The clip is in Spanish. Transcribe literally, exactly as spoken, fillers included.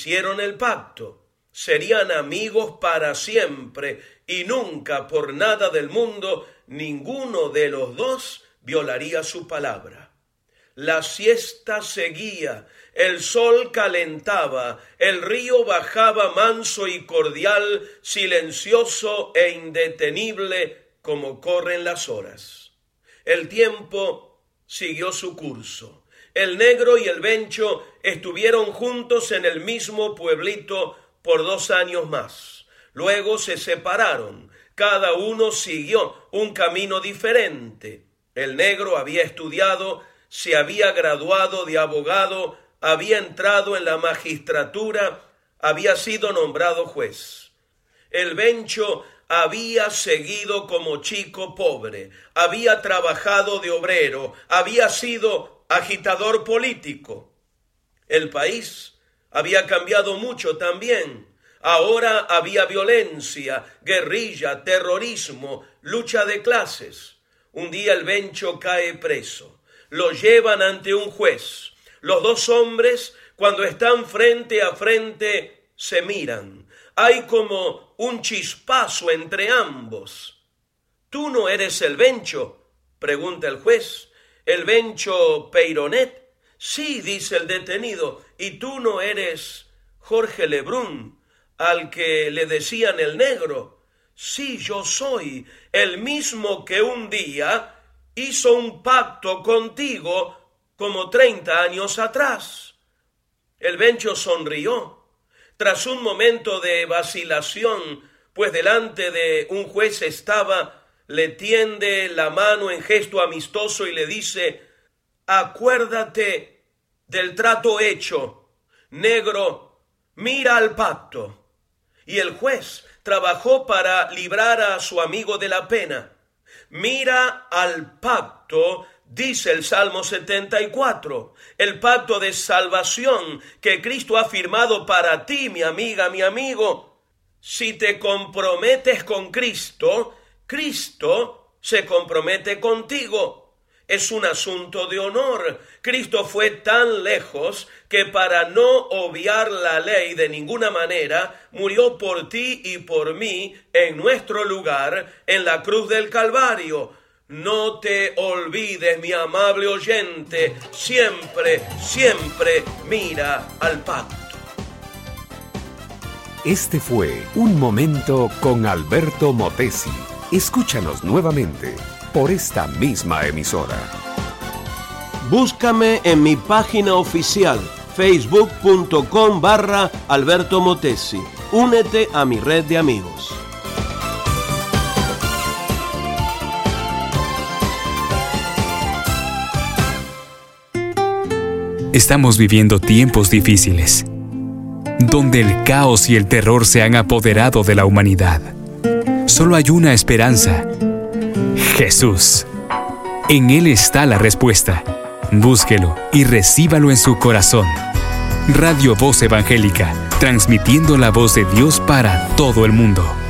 hicieron el pacto. Serían amigos para siempre y nunca por nada del mundo ninguno de los dos violaría su palabra. La siesta seguía, el sol calentaba, el río bajaba manso y cordial, silencioso e indetenible como corren las horas. El tiempo siguió su curso. El negro y el Bencho estuvieron juntos en el mismo pueblito por dos años más. Luego se separaron. Cada uno siguió un camino diferente. El negro había estudiado, se había graduado de abogado, había entrado en la magistratura, había sido nombrado juez. El Bencho había seguido como chico pobre, había trabajado de obrero, había sido agitador político. El país había cambiado mucho también. Ahora había violencia, guerrilla, terrorismo, lucha de clases. Un día el Bencho cae preso. Lo llevan ante un juez. Los dos hombres, cuando están frente a frente, se miran. Hay como un chispazo entre ambos. ¿Tú no eres el Bencho?, pregunta el juez. ¿El Bencho Peyronet? Sí, dice el detenido. ¿Y tú no eres Jorge Lebrun, al que le decían el negro? Sí, yo soy el mismo que un día hizo un pacto contigo como treinta años atrás. El Bencho sonrió. Tras un momento de vacilación, pues delante de un juez estaba, le tiende la mano en gesto amistoso y le dice: acuérdate del trato hecho, negro, mira al pacto. Y el juez trabajó para librar a su amigo de la pena. Mira al pacto, dice el Salmo setenta y cuatro, el pacto de salvación que Cristo ha firmado para ti, mi amiga, mi amigo. Si te comprometes con Cristo, Cristo se compromete contigo. Es un asunto de honor. Cristo fue tan lejos que para no obviar la ley de ninguna manera, murió por ti y por mí en nuestro lugar en la cruz del Calvario. No te olvides, mi amable oyente, siempre, siempre mira al pacto. Este fue Un Momento con Alberto Motesi. Escúchanos nuevamente por esta misma emisora. Búscame en mi página oficial, facebook.com barra Alberto Motesi. Únete a mi red de amigos. Estamos viviendo tiempos difíciles, donde el caos y el terror se han apoderado de la humanidad. Solo hay una esperanza: Jesús. En Él está la respuesta. Búsquelo y recíbalo en su corazón. Radio Voz Evangélica, transmitiendo la voz de Dios para todo el mundo.